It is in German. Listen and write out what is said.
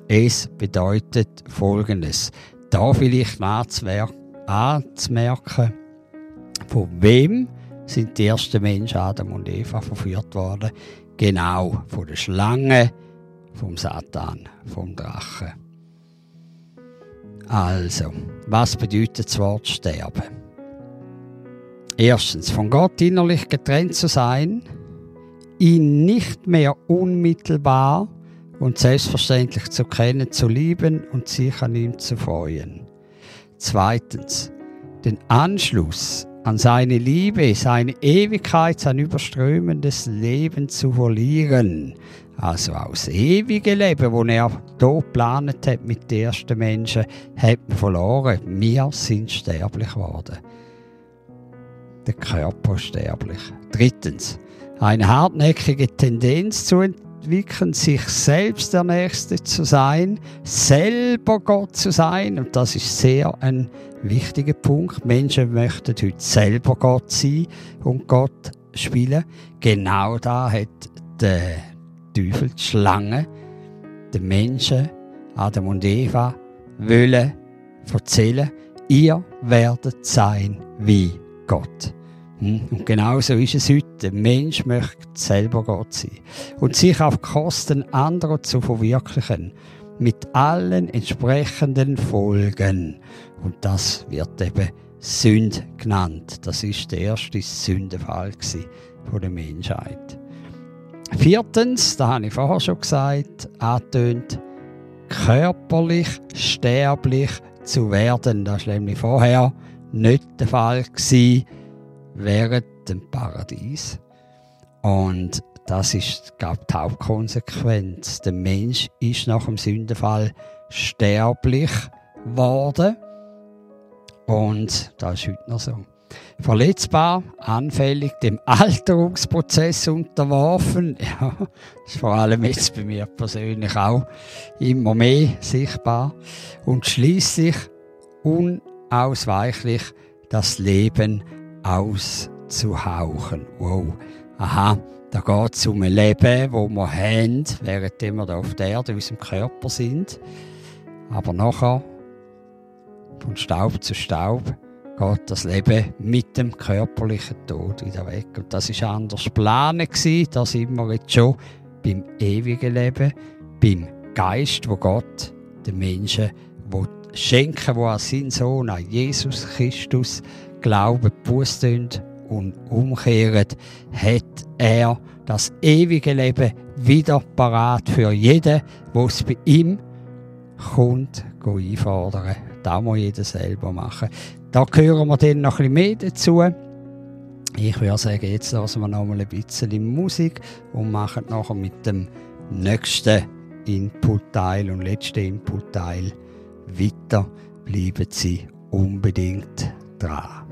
Es bedeutet Folgendes. Da vielleicht anzumerken, von wem sind die ersten Menschen, Adam und Eva, verführt worden? Genau, von der Schlange, vom Satan, vom Drachen. Also, was bedeutet das Wort sterben? Erstens, von Gott innerlich getrennt zu sein, ihn nicht mehr unmittelbar und selbstverständlich zu kennen, zu lieben und sich an ihm zu freuen. Zweitens, den Anschluss an seine Liebe, seine Ewigkeit, sein überströmendes Leben zu verlieren. Also auch das ewige Leben, das er hier geplant hat mit den ersten Menschen, hat man verloren. Wir sind sterblich geworden. Der Körper ist sterblich. Drittens, eine hartnäckige Tendenz zu entwickeln, sich selbst der Nächste zu sein, selber Gott zu sein. Und das ist sehr ein wichtiger Punkt. Menschen möchten heute selber Gott sein und Gott spielen. Genau da hat der Teufel, die Schlange, den Menschen, Adam und Eva, wollen erzählen, ihr werdet sein wie Gott. Und genau so ist es heute. Der Mensch möchte selber Gott sein und sich auf Kosten anderer zu verwirklichen, mit allen entsprechenden Folgen. Und das wird eben Sünde genannt. Das ist der erste Sündenfall von der Menschheit. Viertens, da habe ich vorher schon gesagt, angetönt, körperlich sterblich zu werden. Das war nämlich vorher nicht der Fall während dem Paradies. Und das ist, glaube ich, die Hauptkonsequenz. Der Mensch ist nach dem Sündenfall sterblich geworden. Und das ist heute noch so. Verletzbar, anfällig, dem Alterungsprozess unterworfen. Ja, das ist vor allem jetzt bei mir persönlich auch immer mehr sichtbar. Und schliesslich unausweichlich das Leben auszuhauchen. Wow. Aha, da geht es um ein Leben, das wir haben, während wir hier auf der Erde in unserem Körper sind. Aber nachher, von Staub zu Staub, geht das Leben mit dem körperlichen Tod wieder weg. Und das war anders geplant. Da sind wir jetzt schon beim ewigen Leben, beim Geist, wo Gott den Menschen schenken, wo an seinen Sohn, an Jesus Christus, glauben, Buße tun und umkehren, hat er das ewige Leben wieder parat für jeden, der es bei ihm kommt, einfordern. Das muss jeder selber machen. Da hören wir dann noch ein bisschen mehr dazu. Ich würde sagen, jetzt lassen wir noch mal ein bisschen Musik und machen nachher mit dem nächsten Input-Teil und letzten Input-Teil weiter. Bleiben Sie unbedingt dran.